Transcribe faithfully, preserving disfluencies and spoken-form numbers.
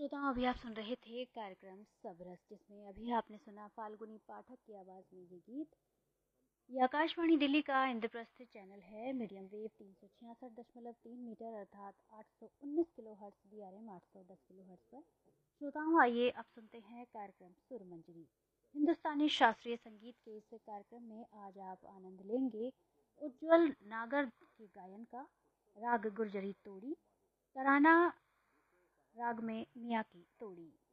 श्रोताओं, अभी आप सुन रहे थे कार्यक्रम सबरस, जिसमें अभी आपने सुना फाल्गुनी पाठक की आवाज़ में ये गीत। ये आकाशवाणी दिल्ली का इंद्रप्रस्थ चैनल है। मीडियम वेव तीन सौ छियासठ दशमलव तीन मीटर अर्थात आठ सौ उन्नीस kilo hertz, D R M आठ सौ दस किलो हर्ट्स पर। श्रोताओं, आइए अब सुनते हैं कार्यक्रम सुरमंजरी। हिंदुस्तानी शास्त्रीय संगीत के इस कार्यक्रम में आज आप आनंद लेंगे उज्ज्वल नागर के गायन का। राग गुर्जरी तोड़ी, तराना राग में मियाँ की तोड़ी।